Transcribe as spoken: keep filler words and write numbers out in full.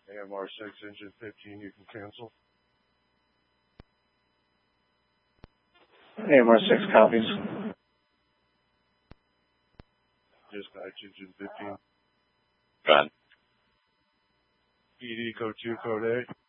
A M R six, engine fifteen, you can cancel. A M R six copies. Dispatch, engine fifteen. Go ahead. E D code two, code A.